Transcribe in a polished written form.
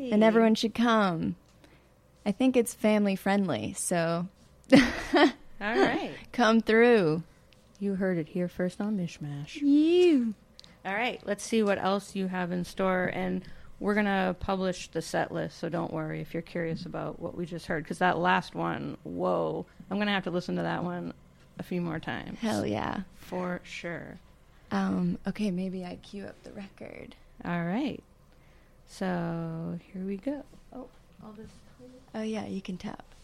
And everyone should come. I think it's family friendly, so All right. come through. You heard it here first on Mishmash. You. All right, let's see what else you have in store. And we're going to publish the set list, so don't worry if you're curious about what we just heard. Because that last one, whoa, I'm going to have to listen to that one a few more times. Hell yeah. For sure. Okay, maybe I cue up the record. All right. So here we go. Oh, I'll just... Oh, yeah, you can tap.